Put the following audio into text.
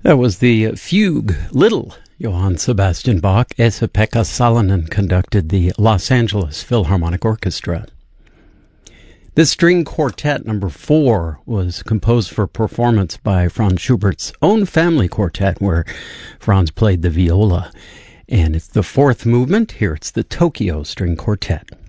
That was the fugue, Little. Johann Sebastian Bach. Esa-Pekka Salonen conducted the Los Angeles Philharmonic Orchestra. This string quartet, number 4, was composed for performance by Franz Schubert's own family quartet, where Franz played the viola. And it's the 4th movement. Here it's the Tokyo String Quartet.